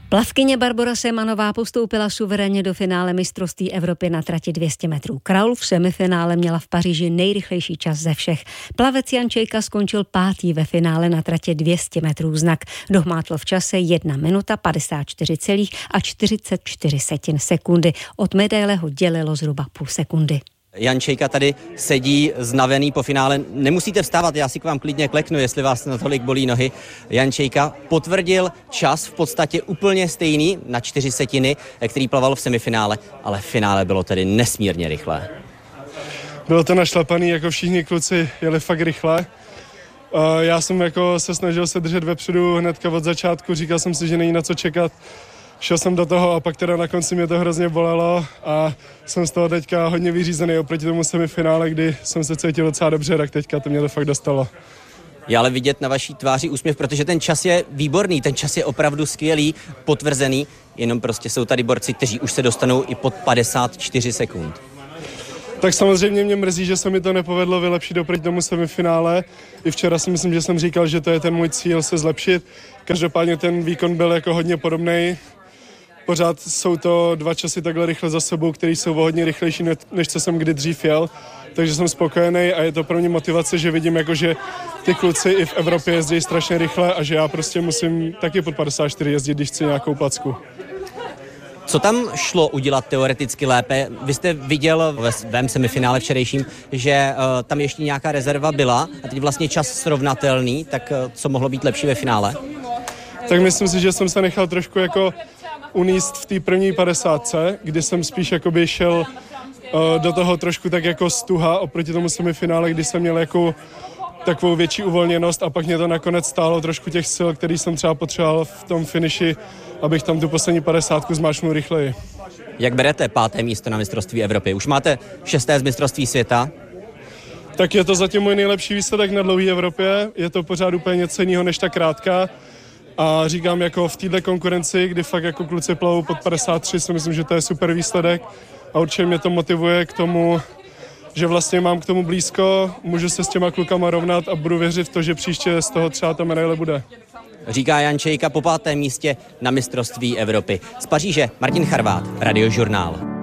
Plavkyně Barbora Semanová postoupila suverénně do finále mistrovství Evropy na trati 200 metrů kraul. V semifinále měla v Paříži nejrychlejší čas ze všech. Plavec Jan Čejka skončil 5. ve finále na tratě 200 metrů znak. Dohmátl v čase 1 minuta 54,44 sekundy. Od medaile ho dělilo zhruba půl sekundy. Jan Čejka tady sedí znavený po finále. Nemusíte vstávat, já si k vám klidně kleknu, jestli vás natolik bolí nohy. Jan Čejka potvrdil čas v podstatě úplně stejný na 4/4, který plaval v semifinále, ale v finále bylo tedy nesmírně rychlé. Bylo to našlapaný, jako všichni kluci jeli fakt rychle. Já jsem se snažil se držet vepředu hnedka od začátku, říkal jsem si, že není na co čekat. Šel jsem do toho a pak teda na konci mě to hrozně bolelo a jsem z toho teďka hodně vyřízený oproti tomu semifinále, kdy jsem se cítil docela dobře, tak teďka to mě to fakt dostalo. Je ale vidět na vaší tváři úsměv, protože ten čas je výborný, ten čas je opravdu skvělý, potvrzený, jenom prostě jsou tady borci, kteří už se dostanou i pod 54 sekund. Tak samozřejmě mě mrzí, že se mi to nepovedlo vylepšit oproti tomu semifinále. I včera si myslím, že jsem říkal, že to je ten můj cíl se zlepšit. Každopádně ten výkon byl jako hodně podobný. Pořád jsou to 2 časy takhle rychle za sebou, které jsou hodně rychlejší, než co jsem kdy dřív jel. Takže jsem spokojený a je to pro mě motivace, že vidím, že ty kluci i v Evropě jezdí strašně rychle a že já prostě musím taky pod 54 jezdit, když chci nějakou placku. Co tam šlo udělat teoreticky lépe? Vy jste viděl ve svém semifinále včerejším, že tam ještě nějaká rezerva byla a teď vlastně čas srovnatelný, tak co mohlo být lepší ve finále? Tak myslím si, že jsem se nechal trošku uníst v té první 50, kdy jsem spíš šel do toho trošku tak stuha oproti tomu semifinále, kdy jsem měl takovou větší uvolněnost a pak mě to nakonec stálo trošku těch sil, který jsem třeba potřeboval v tom finiši, abych tam tu poslední 50 zmáčknul rychleji. Jak berete 5. místo na mistrovství Evropy? Už máte 6. z mistrovství světa? Tak je to zatím můj nejlepší výsledek na dlouhé Evropě. Je to pořád úplně něco jiného než ta krátká. A říkám, v této konkurenci, kdy fakt kluci plavou pod 53, si myslím, že to je super výsledek. A určitě mě to motivuje k tomu, že vlastně mám k tomu blízko, můžu se s těma klukama rovnat a budu věřit v to, že příště z toho třeba ta medaile bude. Říká Jan Čejka po 5. místě na mistrovství Evropy. Z Paříže Martin Charvát, Radiožurnál.